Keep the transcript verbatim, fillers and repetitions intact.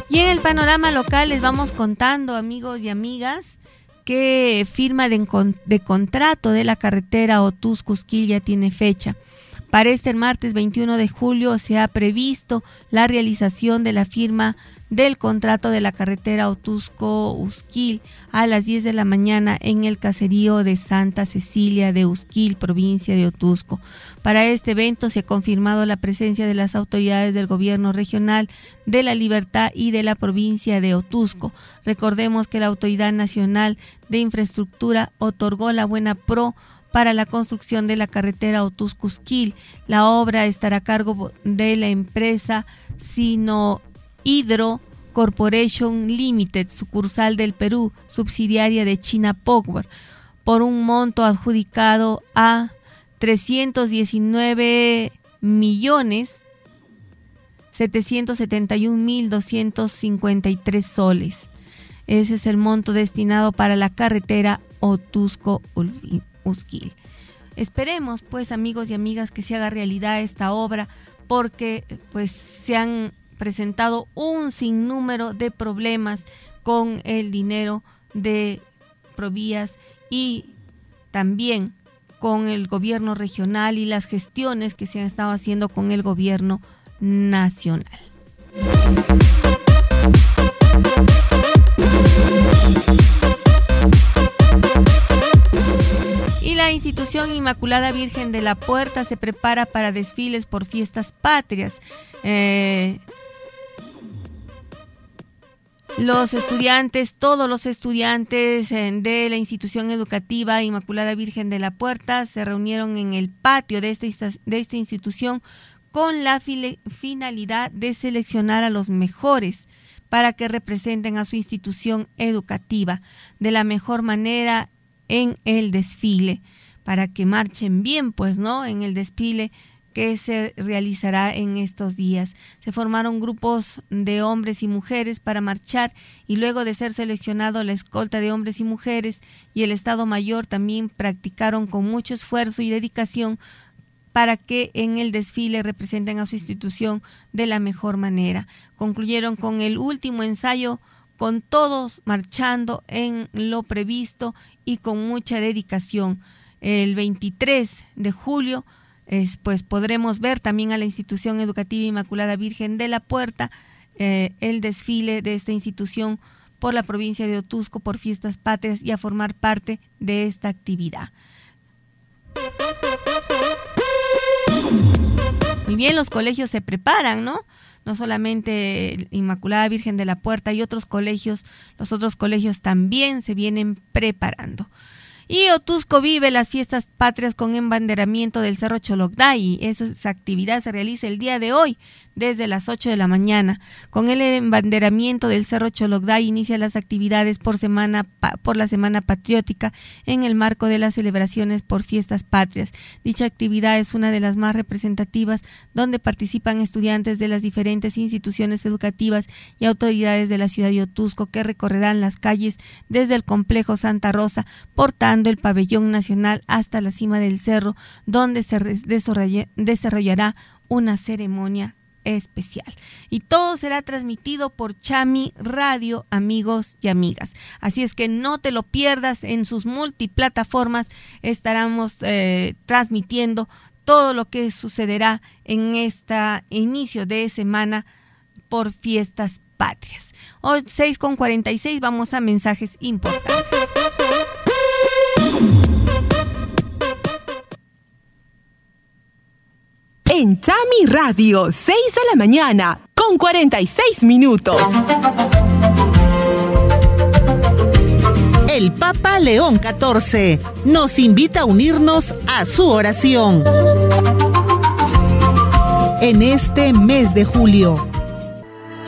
Y en el panorama local les vamos contando, amigos y amigas, que firma de, de contrato de la carretera Otuzco-Usquil ya tiene fecha. Para este martes veintiuno de julio se ha previsto la realización de la firma del contrato de la carretera Otuzco-Usquil a las diez de la mañana en el caserío de Santa Cecilia de Usquil, provincia de Otuzco. Para este evento se ha confirmado la presencia de las autoridades del gobierno regional de La Libertad y de la provincia de Otuzco. Recordemos que la Autoridad Nacional de Infraestructura otorgó la buena pro para la construcción de la carretera Otuzco-Usquil. La obra estará a cargo de la empresa Sino Hydro Corporation Limited, sucursal del Perú, subsidiaria de China Power, por un monto adjudicado a trescientos diecinueve millones setecientos setenta y un mil doscientos cincuenta y tres soles. Ese es el monto destinado para la carretera Otuzco-Usquil. Esperemos, pues, amigos y amigas, que se haga realidad esta obra, porque pues se han presentado un sinnúmero de problemas con el dinero de Provías y también con el gobierno regional y las gestiones que se han estado haciendo con el gobierno nacional. Y la institución Inmaculada Virgen de la Puerta se prepara para desfiles por fiestas patrias. Eh, Los estudiantes, todos los estudiantes de la institución educativa Inmaculada Virgen de la Puerta se reunieron en el patio de esta, de esta institución con la finalidad de seleccionar a los mejores para que representen a su institución educativa de la mejor manera en el desfile, para que marchen bien, pues, ¿no?, en el desfile que se realizará en estos días. Se formaron grupos de hombres y mujeres para marchar y luego de ser seleccionado la escolta de hombres y mujeres y el Estado Mayor también practicaron con mucho esfuerzo y dedicación para que en el desfile representen a su institución de la mejor manera. Concluyeron con el último ensayo con todos marchando en lo previsto y con mucha dedicación. El veintitrés de julio Es, pues podremos ver también a la institución educativa Inmaculada Virgen de la Puerta, eh, el desfile de esta institución por la provincia de Otuzco por fiestas patrias y a formar parte de esta actividad. Muy bien, los colegios se preparan, ¿no? No solamente Inmaculada Virgen de la Puerta y otros colegios, los otros colegios también se vienen preparando. Y Otuzco vive las fiestas patrias con embanderamiento del Cerro Cholocday. Esa actividad se realiza el día de hoy, desde las ocho de la mañana. Con el embanderamiento del Cerro Cholocday inicia las actividades por semana por la Semana Patriótica en el marco de las celebraciones por fiestas patrias. Dicha actividad es una de las más representativas, donde participan estudiantes de las diferentes instituciones educativas y autoridades de la ciudad de Otuzco, que recorrerán las calles desde el complejo Santa Rosa, portando el pabellón nacional hasta la cima del cerro, donde se desarrollará una ceremonia especial. Y todo será transmitido por Chami Radio, amigos y amigas. Así es que no te lo pierdas, en sus multiplataformas estaremos eh, transmitiendo todo lo que sucederá en este inicio de semana por fiestas patrias. Hoy seis con cuarenta y seis, vamos a mensajes importantes. En Chami Radio, seis de la mañana, con cuarenta y seis minutos. El Papa León catorce nos invita a unirnos a su oración. En este mes de julio,